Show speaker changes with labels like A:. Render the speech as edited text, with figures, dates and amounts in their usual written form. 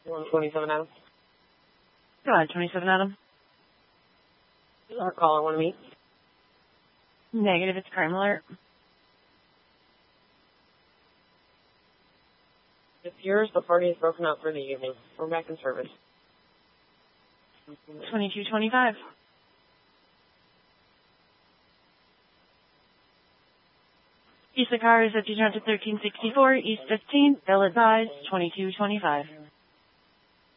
A: 127 Adam.
B: Go ahead, 27 Adam.
A: Our caller want to meet.
B: Negative, it's crime alert.
A: It's yours. The party is broken up for the evening. We're back in service.
B: 2225. East of car is at 1364, East 15, Bill advised, 2225.